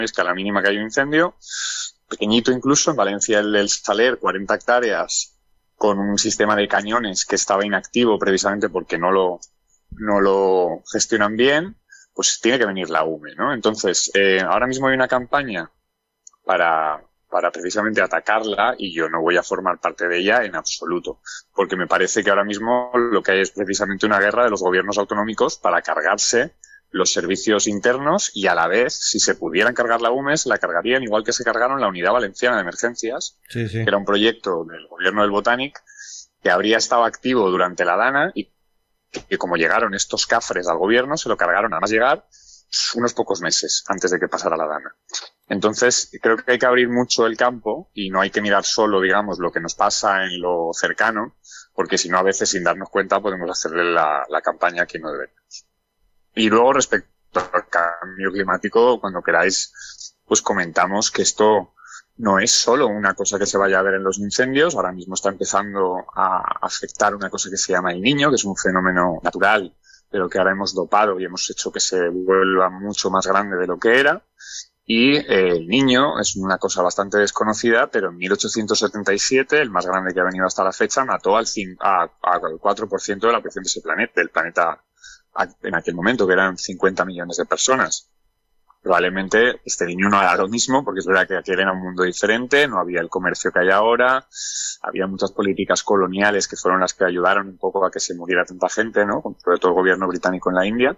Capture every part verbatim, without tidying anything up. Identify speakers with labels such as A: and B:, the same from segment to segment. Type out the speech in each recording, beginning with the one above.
A: es que a la mínima que hay un incendio, pequeñito incluso, en Valencia el, el Saler, cuarenta hectáreas, con un sistema de cañones que estaba inactivo precisamente porque no lo, no lo gestionan bien, pues tiene que venir la U M E, ¿no? Entonces, eh, ahora mismo hay una campaña para, para precisamente atacarla y yo no voy a formar parte de ella en absoluto, porque me parece que ahora mismo lo que hay es precisamente una guerra de los gobiernos autonómicos para cargarse los servicios internos y a la vez, si se pudieran cargar la U M E, se la cargarían igual que se cargaron la Unidad Valenciana de Emergencias,
B: sí, sí.
A: que era un proyecto del gobierno del Botànic que habría estado activo durante la DANA y que como llegaron estos cafres al gobierno, se lo cargaron a más llegar unos pocos meses antes de que pasara la DANA. Entonces, creo que hay que abrir mucho el campo y no hay que mirar solo, digamos, lo que nos pasa en lo cercano, porque si no, a veces, sin darnos cuenta, podemos hacerle la, la campaña que no deberíamos. Y luego, respecto al cambio climático, cuando queráis, pues comentamos que esto no es solo una cosa que se vaya a ver en los incendios. Ahora mismo está empezando a afectar una cosa que se llama el Niño, que es un fenómeno natural, pero que ahora hemos dopado y hemos hecho que se vuelva mucho más grande de lo que era. Y eh, el Niño es una cosa bastante desconocida, pero en mil ochocientos setenta y siete, el más grande que ha venido hasta la fecha, mató al, a, al cuatro por ciento de la población de ese planeta, del planeta en aquel momento, que eran cincuenta millones de personas. Probablemente este Niño no hará lo mismo, porque es verdad que aquel era un mundo diferente, no había el comercio que hay ahora, había muchas políticas coloniales que fueron las que ayudaron un poco a que se muriera tanta gente, ¿no? Sobre todo el gobierno británico en la India.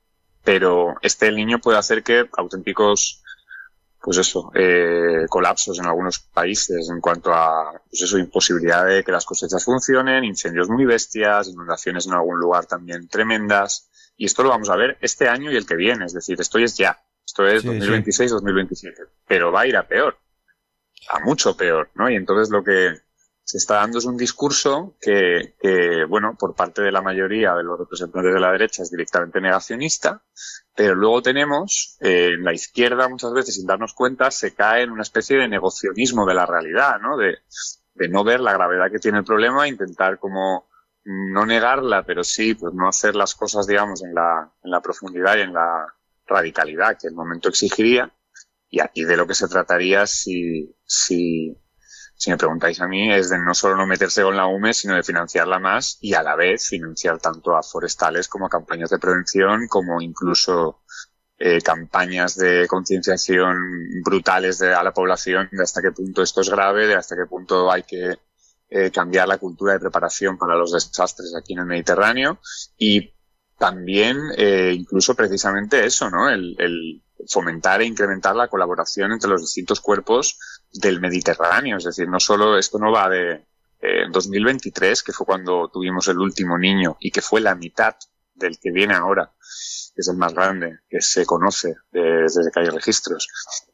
A: Pero este Niño puede hacer que auténticos, pues eso, eh, colapsos en algunos países en cuanto a, pues eso, imposibilidad de que las cosechas funcionen, incendios muy bestias, inundaciones en algún lugar también tremendas. Y esto lo vamos a ver este año y el que viene, es decir, esto es ya. Esto es
B: sí,
A: dos mil veintiséis dos mil veintisiete. Pero va a ir a peor. A mucho peor, ¿no? Y entonces lo que se está dando es un discurso que, que, bueno, por parte de la mayoría de los representantes de la derecha es directamente negacionista, pero luego tenemos, eh, en la izquierda muchas veces, sin darnos cuenta, se cae en una especie de negocionismo de la realidad, ¿no? De, de no ver la gravedad que tiene el problema, intentar como no negarla, pero sí, pues no hacer las cosas, digamos, en la, en la profundidad y en la radicalidad que el momento exigiría. Y aquí de lo que se trataría, si, si, si me preguntáis a mí, es de no solo no meterse con la U M E, sino de financiarla más y a la vez financiar tanto a forestales como a campañas de prevención, como incluso eh, campañas de concienciación brutales de, a la población de hasta qué punto esto es grave, de hasta qué punto hay que eh, cambiar la cultura de preparación para los desastres aquí en el Mediterráneo. Y también eh, incluso precisamente eso, ¿no? El, el fomentar e incrementar la colaboración entre los distintos cuerpos del Mediterráneo. Es decir, no solo esto no va de eh, dos mil veintitrés, que fue cuando tuvimos el último niño y que fue la mitad del que viene ahora, que es el más grande, que se conoce desde que hay registros.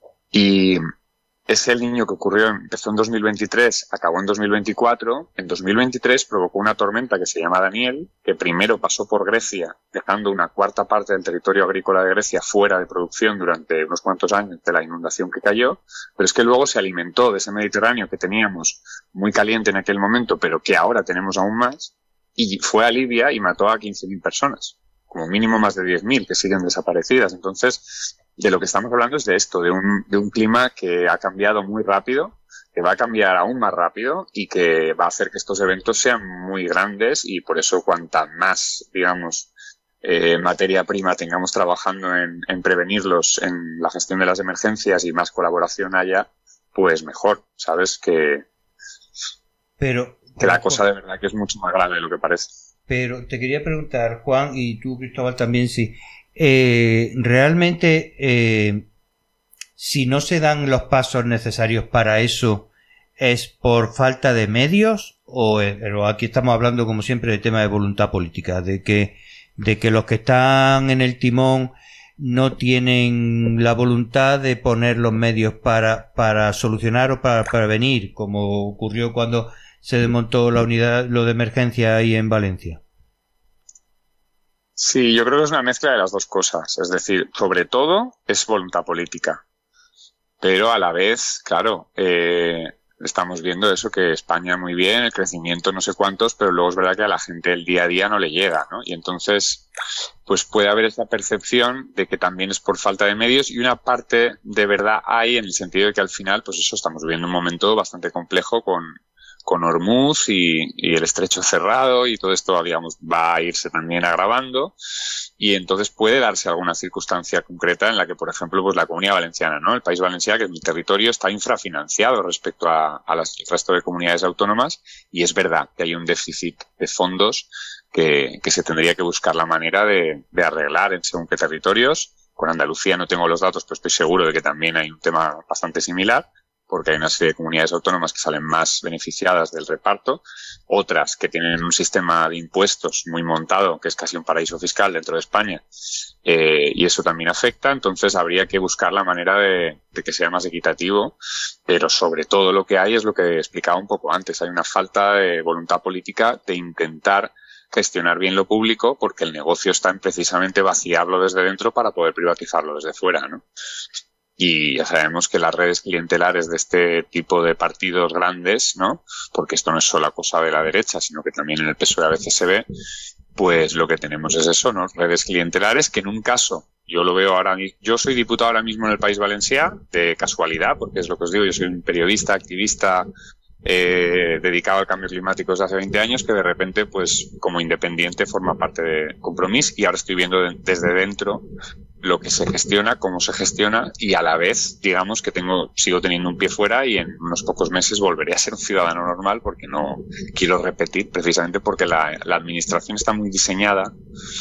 A: Y es el niño que ocurrió, empezó en dos mil veintitrés, acabó en dos mil veinticuatro. En dos mil veintitrés provocó una tormenta que se llama Daniel, que primero pasó por Grecia, dejando una cuarta parte del territorio agrícola de Grecia fuera de producción durante unos cuantos años de la inundación que cayó, pero es que luego se alimentó de ese Mediterráneo que teníamos muy caliente en aquel momento, pero que ahora tenemos aún más, y fue a Libia y mató a quince mil personas, como mínimo más de diez mil que siguen desaparecidas. Entonces, de lo que estamos hablando es de esto, de un, de un clima que ha cambiado muy rápido, que va a cambiar aún más rápido y que va a hacer que estos eventos sean muy grandes, y por eso cuanta más, digamos, eh, materia prima tengamos trabajando en, en prevenirlos, en la gestión de las emergencias y más colaboración haya, pues mejor, ¿sabes? Que,
B: pero,
A: que la cosa de verdad que es mucho más grave de lo que parece.
B: Pero te quería preguntar, Juan, y tú, Cristóbal, también, sí. Eh, realmente, eh, si no se dan los pasos necesarios para eso, ¿es por falta de medios? O, eh, pero aquí estamos hablando, como siempre, de tema de voluntad política, de que, de que los que están en el timón no tienen la voluntad de poner los medios para, para solucionar o para prevenir, como ocurrió cuando se desmontó la unidad, lo de emergencia ahí en Valencia.
A: Sí, yo creo que es una mezcla de las dos cosas. Es decir, sobre todo es voluntad política. Pero a la vez, claro, eh, estamos viendo eso, que España muy bien, el crecimiento no sé cuántos, pero luego es verdad que a la gente el día a día no le llega, ¿no? Y entonces, pues puede haber esa percepción de que también es por falta de medios, y una parte de verdad hay en el sentido de que al final, pues eso, estamos viviendo un momento bastante complejo con con Hormuz y, y el estrecho cerrado, y todo esto, digamos, va a irse también agravando, y entonces puede darse alguna circunstancia concreta en la que, por ejemplo, pues la Comunidad Valenciana, ¿no? El País Valenciano, que es mi territorio, está infrafinanciado respecto a, a las, el resto de comunidades autónomas, y es verdad que hay un déficit de fondos que, que se tendría que buscar la manera de, de arreglar en según qué territorios. Con Andalucía no tengo los datos, pero estoy seguro de que también hay un tema bastante similar, porque hay una serie de comunidades autónomas que salen más beneficiadas del reparto, otras que tienen un sistema de impuestos muy montado, que es casi un paraíso fiscal dentro de España, eh, y eso también afecta. Entonces habría que buscar la manera de, de que sea más equitativo, pero sobre todo lo que hay es lo que explicaba un poco antes, hay una falta de voluntad política de intentar gestionar bien lo público, porque el negocio está en precisamente vaciarlo desde dentro para poder privatizarlo desde fuera, ¿no? Y ya sabemos que las redes clientelares de este tipo de partidos grandes, ¿no? Porque esto no es solo cosa de la derecha, sino que también en el P S O E a veces se ve, pues lo que tenemos es eso, ¿no? Redes clientelares que en un caso, yo lo veo ahora, yo soy diputado ahora mismo en el País Valenciano, de casualidad, porque es lo que os digo, yo soy un periodista, activista, eh, dedicado al cambio climático desde hace veinte años, que de repente, pues, como independiente forma parte de Compromís, y ahora estoy viendo de, desde dentro lo que se gestiona, cómo se gestiona, y a la vez, digamos que tengo, sigo teniendo un pie fuera, y en unos pocos meses volveré a ser un ciudadano normal, porque no quiero repetir, precisamente porque la, la administración está muy diseñada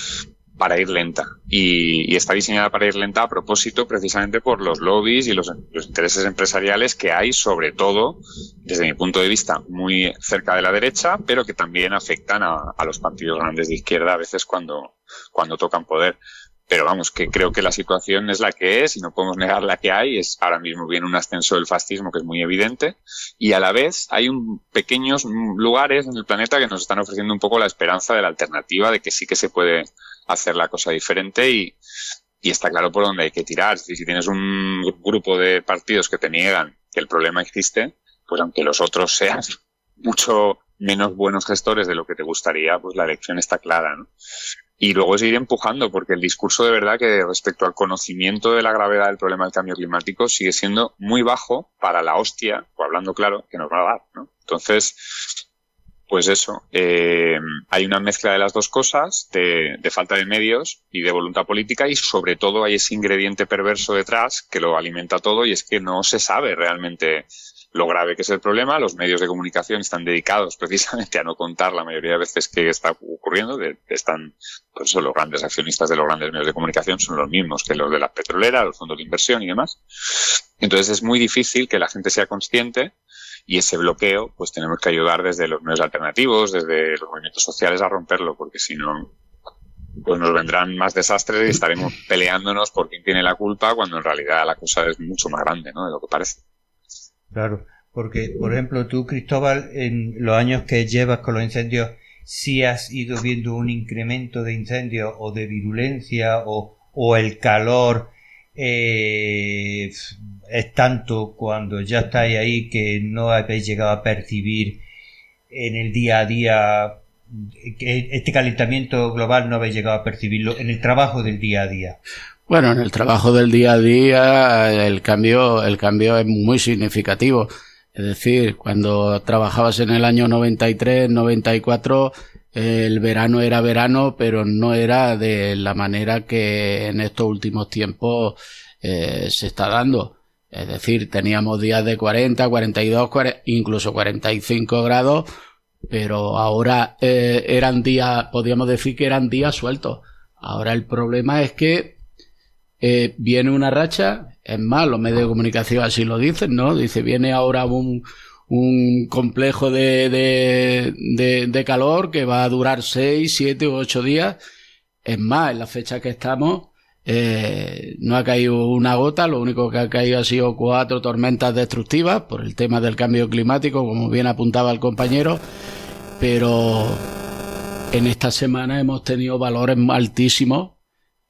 A: para ir lenta, y, y está diseñada para ir lenta a propósito, precisamente por los lobbies y los, los intereses empresariales que hay, sobre todo, desde mi punto de vista, muy cerca de la derecha, pero que también afectan a, a los partidos grandes de izquierda a veces cuando, cuando tocan poder. Pero vamos, que creo que la situación es la que es y no podemos negar la que hay. Es ahora mismo viene un ascenso del fascismo que es muy evidente, y a la vez hay un, pequeños lugares en el planeta que nos están ofreciendo un poco la esperanza de la alternativa, de que sí que se puede hacer la cosa diferente, y, y está claro por dónde hay que tirar. Es decir, si tienes un grupo de partidos que te niegan que el problema existe, pues aunque los otros sean mucho menos buenos gestores de lo que te gustaría, pues la elección está clara, ¿no? Y luego seguir empujando, porque el discurso de verdad que respecto al conocimiento de la gravedad del problema del cambio climático sigue siendo muy bajo para la hostia, o hablando claro, que nos va a dar, ¿no? Entonces, pues eso, eh, hay una mezcla de las dos cosas, de, de falta de medios y de voluntad política, y sobre todo hay ese ingrediente perverso detrás que lo alimenta todo, y es que no se sabe realmente lo grave que es el problema. Los medios de comunicación están dedicados precisamente a no contar la mayoría de veces que está ocurriendo. De, de están, pues eso, los grandes accionistas de los grandes medios de comunicación son los mismos que los de las petroleras, los fondos de inversión y demás. Entonces es muy difícil que la gente sea consciente, y ese bloqueo pues tenemos que ayudar desde los medios alternativos, desde los movimientos sociales, a romperlo, porque si no, pues nos vendrán más desastres y estaremos peleándonos por quién tiene la culpa, cuando en realidad la cosa es mucho más grande, ¿no?, de lo que parece.
B: Claro, porque, por ejemplo, tú, Cristóbal, en los años que llevas con los incendios, ¿sí has ido viendo un incremento de incendios o de virulencia, o, o el calor eh, es tanto cuando ya estáis ahí que no habéis llegado a percibir en el día a día, que este calentamiento global no habéis llegado a percibirlo en el trabajo del día a día?
C: Bueno, en el trabajo del día a día el cambio, el cambio es muy significativo. Es decir, cuando trabajabas en el año noventa y tres, noventa y cuatro, el verano era verano, pero no era de la manera que en estos últimos tiempos eh, se está dando. Es decir, teníamos días de cuarenta, cuarenta y dos, cuarenta, incluso cuarenta y cinco grados, pero ahora eh, eran días, podríamos decir que eran días sueltos. Ahora el problema es que Eh, viene una racha, es más, los medios de comunicación así lo dicen, ¿no? Dice, viene ahora un, un complejo de, de, de, de calor que va a durar seis, siete u ocho días. Es más, en la fecha que estamos, eh, no ha caído una gota, lo único que ha caído ha sido cuatro tormentas destructivas por el tema del cambio climático, como bien apuntaba el compañero, pero en esta semana hemos tenido valores altísimos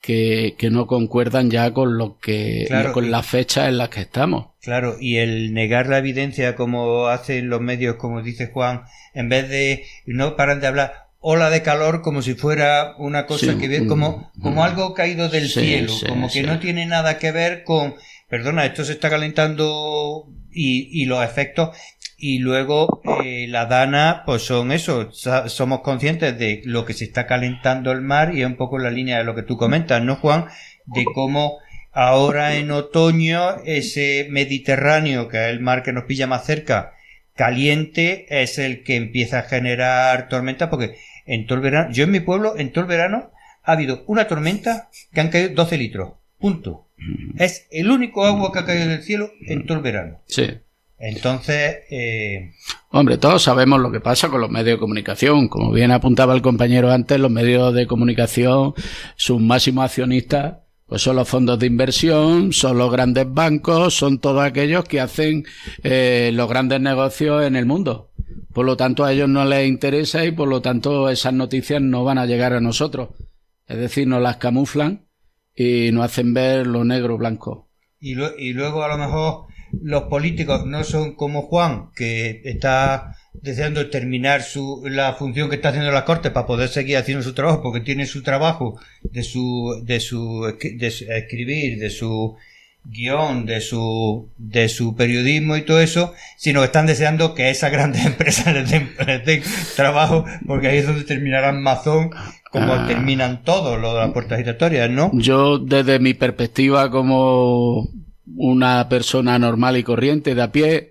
C: que, que no concuerdan ya con lo que
B: claro,
C: con
B: y,
C: las fechas en las que estamos.
B: Claro, y el negar la evidencia como hacen los medios, como dice Juan, en vez de no paran de hablar ola de calor como si fuera una cosa
C: Sí,
B: que ve como, como algo caído del
C: sí,
B: cielo,
C: sí,
B: como que
C: sí.
B: no tiene nada que ver con, perdona, esto se está calentando y, y los efectos, y luego eh, la dana, pues son eso, sa- somos conscientes de lo que se está calentando el mar, y es un poco la línea de lo que tú comentas, ¿no, Juan? De cómo ahora en otoño ese Mediterráneo, que es el mar que nos pilla más cerca, caliente, es el que empieza a generar tormentas, porque en todo el verano, yo en mi pueblo, en todo el verano, ha habido una tormenta que han caído doce litros. Punto. Es el único agua que ha caído del cielo en todo el verano.
C: Sí.
B: Entonces, eh...
C: Hombre, todos sabemos lo que pasa con los medios de comunicación. Como bien apuntaba el compañero antes, los medios de comunicación, sus máximos accionistas, pues son los fondos de inversión, son los grandes bancos, son todos aquellos que hacen eh, los grandes negocios en el mundo. Por lo tanto, a ellos no les interesa y por lo tanto esas noticias no van a llegar a nosotros. Es decir, nos las camuflan y nos hacen ver lo negro blanco.
B: Y, lo, y luego a lo mejor los políticos no son como Juan, que está deseando terminar su, la función que está haciendo la Corte para poder seguir haciendo su trabajo, porque tiene su trabajo de su, de su, de su escribir, de su guión, de su, de su periodismo y todo eso, sino que están deseando que esas grandes empresas les den, les den trabajo, porque ahí es donde terminarán Mazón, como ah. terminan todos los de las puertas giratorias, ¿no?
C: Yo, desde mi perspectiva como una persona normal y corriente de a pie,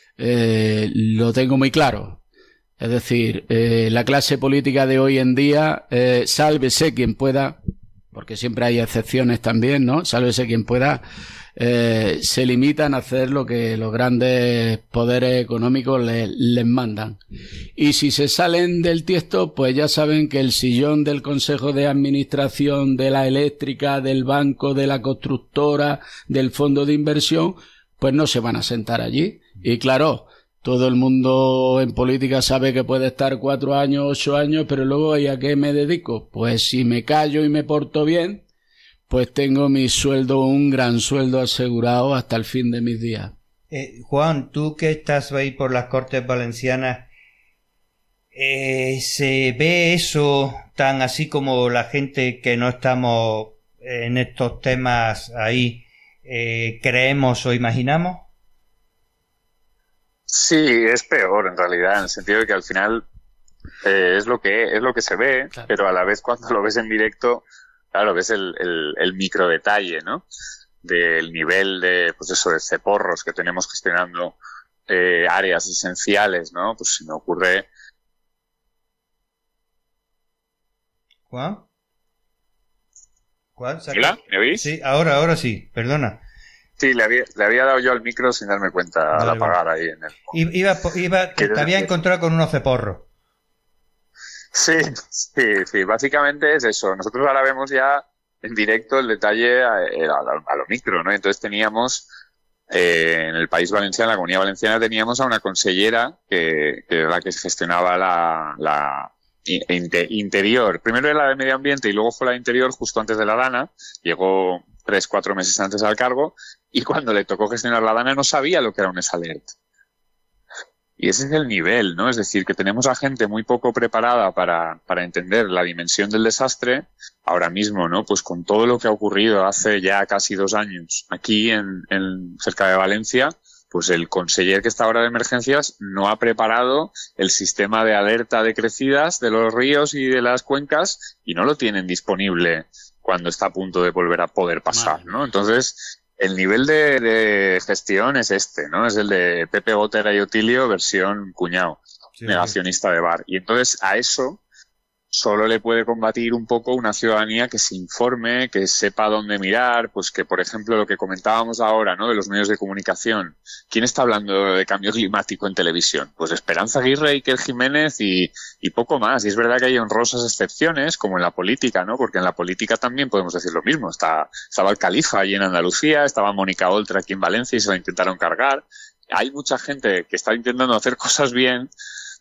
C: eh, lo tengo muy claro. Es decir, eh, la clase política de hoy en día, eh, sálvese quien pueda, porque siempre hay excepciones también, ¿no? Sálvese quien pueda, eh, se limitan a hacer lo que los grandes poderes económicos les, les mandan. Y si se salen del tiesto, pues ya saben que el sillón del Consejo de Administración, de la eléctrica, del banco, de la constructora, del fondo de inversión, pues no se van a sentar allí. Y claro, todo el mundo en política sabe que puede estar cuatro años, ocho años, pero luego ¿y a qué me dedico? Pues si me callo y me porto bien, pues tengo mi sueldo, un gran sueldo asegurado hasta el fin de mis días.
B: Eh, Juan, tú que estás ahí por las Cortes Valencianas, eh, ¿se ve eso tan así como la gente que no estamos en estos temas ahí eh, creemos o imaginamos?
A: Sí, es peor en realidad, en el sentido de que al final eh, es lo que es lo que se ve, claro. Pero a la vez cuando lo ves en directo, claro, ves el, el, el micro detalle, ¿no? Del nivel de, pues eso, de ceporros que tenemos gestionando eh, áreas esenciales, ¿no? Pues se me ocurre.
B: ¿Juan? ¿Juan?
A: ¿Hola? ¿Me oís?
B: Sí, ahora, ahora sí, perdona.
A: Sí, le había, le había dado yo al micro sin darme cuenta vale, al apagar vale. Ahí en el...
B: Iba, iba, te, te había encontrado con unos ceporros.
A: Sí, sí, sí, básicamente es eso. Nosotros ahora vemos ya en directo el detalle a, a, a lo micro, ¿no? Entonces teníamos, eh, en el País Valenciano, en la Comunidad Valenciana, teníamos a una consellera que, que era la que gestionaba la, la inter, interior. Primero era la de medio ambiente y luego fue la de interior justo antes de la Dana. Llegó tres, cuatro meses antes al cargo y cuando le tocó gestionar la Dana no sabía lo que era un S-Alert. Y ese es el nivel, ¿no? Es decir, que tenemos a gente muy poco preparada para, para entender la dimensión del desastre. Ahora mismo, ¿no? Pues con todo lo que ha ocurrido hace ya casi dos años aquí en, en cerca de Valencia, pues el conseller que está ahora de emergencias no ha preparado el sistema de alerta de crecidas de los ríos y de las cuencas y no lo tienen disponible cuando está a punto de volver a poder pasar, ¿no? Entonces, el nivel de, de gestión es este, ¿no? Es el de Pepe Gotera y Otilio versión cuñado, sí, negacionista sí. de bar. Y entonces a eso solo le puede combatir un poco una ciudadanía que se informe, que sepa dónde mirar, pues que, por ejemplo, lo que comentábamos ahora, ¿no? De los medios de comunicación. ¿Quién está hablando de cambio climático en televisión? Pues Esperanza Aguirre, Iker Jiménez y, y poco más. Y es verdad que hay honrosas excepciones, como en la política, ¿no? Porque en la política también podemos decir lo mismo. Está, estaba el Califa allí en Andalucía, estaba Mónica Oltra aquí en Valencia y se la intentaron cargar. Hay mucha gente que está intentando hacer cosas bien,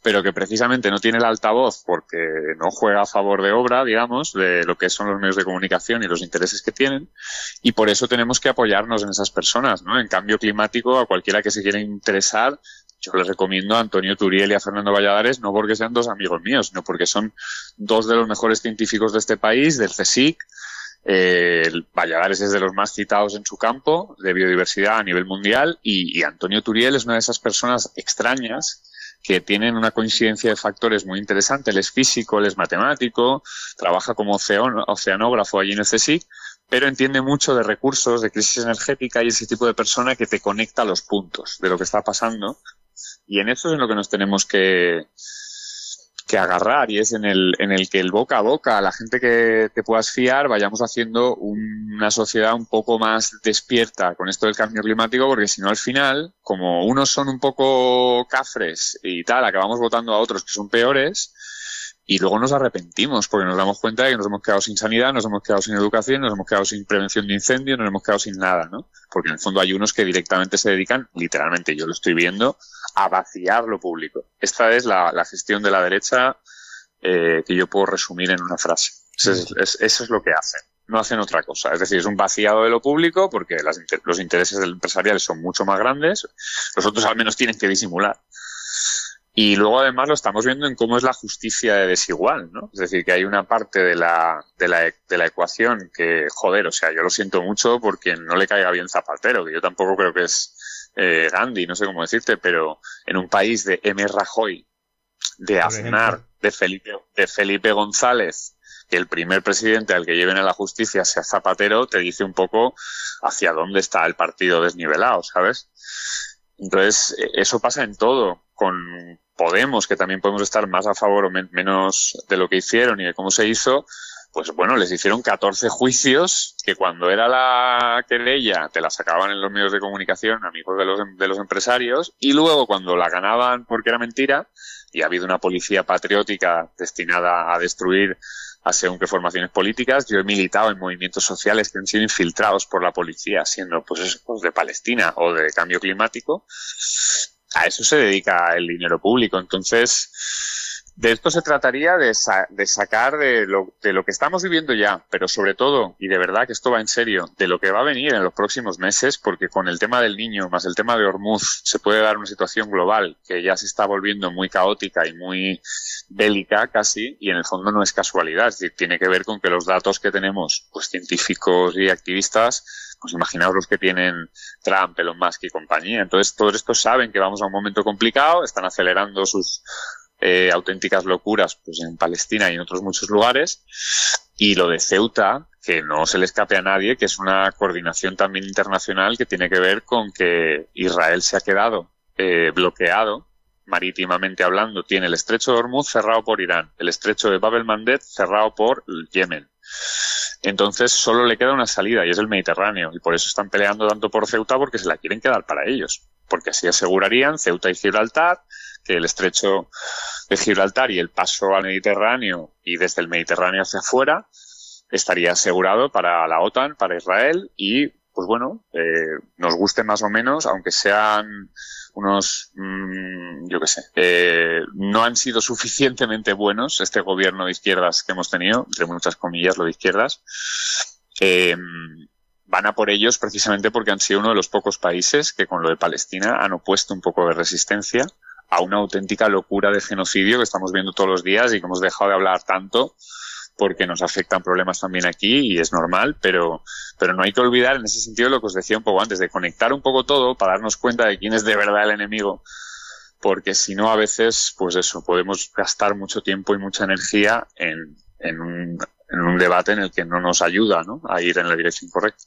A: pero que precisamente no tiene el altavoz porque no juega a favor de obra, digamos, de lo que son los medios de comunicación y los intereses que tienen, y por eso tenemos que apoyarnos en esas personas, ¿no? En cambio climático, a cualquiera que se quiera interesar, yo les recomiendo a Antonio Turiel y a Fernando Valladares, no porque sean dos amigos míos, sino porque son dos de los mejores científicos de este país, del CSIC. Eh, el Valladares es de los más citados en su campo de biodiversidad a nivel mundial, y, y Antonio Turiel es una de esas personas extrañas que tienen una coincidencia de factores muy interesante. Él es físico, él es matemático, trabaja como ocean- oceanógrafo allí en el CSIC, pero entiende mucho de recursos, de crisis energética, y ese tipo de persona que te conecta los puntos de lo que está pasando. Y en eso es en lo que nos tenemos que, que agarrar, y es en el, en el que el boca a boca, a la gente que te puedas fiar, vayamos haciendo una sociedad un poco más despierta con esto del cambio climático, porque si no, al final, como unos son un poco cafres y tal, acabamos votando a otros que son peores, y luego nos arrepentimos porque nos damos cuenta de que nos hemos quedado sin sanidad, nos hemos quedado sin educación, nos hemos quedado sin prevención de incendios, nos hemos quedado sin nada, ¿no? Porque en el fondo hay unos que directamente se dedican, literalmente, yo lo estoy viendo, a vaciar lo público. Esta es la, la gestión de la derecha eh, que yo puedo resumir en una frase. Eso es, es, eso es lo que hacen. No hacen otra cosa. Es decir, es un vaciado de lo público porque las, los intereses empresariales son mucho más grandes. Los otros al menos tienen que disimular. Y luego además lo estamos viendo en cómo es la justicia desigual, ¿no? Es decir, que hay una parte de la, de la, de la ecuación que, joder, o sea, yo lo siento mucho porque no le caiga bien Zapatero, que yo tampoco creo que es eh, Gandhi, no sé cómo decirte, pero en un país de M. Rajoy, de Aznar, de Felipe, de Felipe González, que el primer presidente al que lleven a la justicia sea Zapatero, te dice un poco hacia dónde está el partido desnivelado, ¿sabes? Entonces, eso pasa en todo. Con Podemos, que también podemos estar más a favor o men- menos de lo que hicieron y de cómo se hizo, pues bueno, les hicieron catorce juicios que cuando era la querella te la sacaban en los medios de comunicación, amigos de los, de los empresarios, y luego cuando la ganaban porque era mentira, y ha habido una policía patriótica destinada a destruir a según qué formaciones políticas. Yo he militado en movimientos sociales que han sido infiltrados por la policía, siendo pues, eso, pues de Palestina o de cambio climático. A eso se dedica el dinero público. Entonces, de esto se trataría de, sa- de sacar de lo, de lo que estamos viviendo ya, pero sobre todo, y de verdad que esto va en serio, de lo que va a venir en los próximos meses, porque con el tema del Niño más el tema de Hormuz se puede dar una situación global que ya se está volviendo muy caótica y muy bélica casi, y en el fondo no es casualidad, es decir, tiene que ver con que los datos que tenemos, pues científicos y activistas, pues imaginaos los que tienen Trump, Elon Musk y compañía. Entonces, todos estos saben que vamos a un momento complicado, están acelerando sus eh, auténticas locuras pues en Palestina y en otros muchos lugares. Y lo de Ceuta, que no se le escape a nadie, que es una coordinación también internacional que tiene que ver con que Israel se ha quedado eh, bloqueado, marítimamente hablando. Tiene el estrecho de Hormuz cerrado por Irán, el estrecho de Bab el-Mandeb cerrado por Yemen. Entonces solo le queda una salida y es el Mediterráneo, y por eso están peleando tanto por Ceuta, porque se la quieren quedar para ellos, porque así asegurarían Ceuta y Gibraltar, que el estrecho de Gibraltar y el paso al Mediterráneo y desde el Mediterráneo hacia afuera estaría asegurado para la OTAN, para Israel, y pues bueno, eh, nos guste más o menos, aunque sean unos, mmm, yo qué sé, eh, no han sido suficientemente buenos este gobierno de izquierdas que hemos tenido, entre muchas comillas lo de izquierdas, eh, van a por ellos precisamente porque han sido uno de los pocos países que con lo de Palestina han opuesto un poco de resistencia a una auténtica locura de genocidio que estamos viendo todos los días y que hemos dejado de hablar tanto porque nos afectan problemas también aquí y es normal, pero, pero no hay que olvidar en ese sentido lo que os decía un poco antes, de conectar un poco todo para darnos cuenta de quién es de verdad el enemigo, porque si no a veces, pues eso, podemos gastar mucho tiempo y mucha energía en, en, un, en un debate en el que no nos ayuda, ¿no?, a ir en la dirección correcta.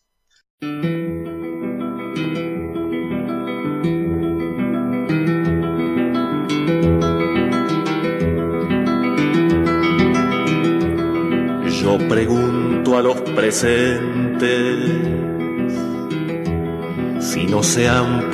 D: Yo pregunto a los presentes si no se han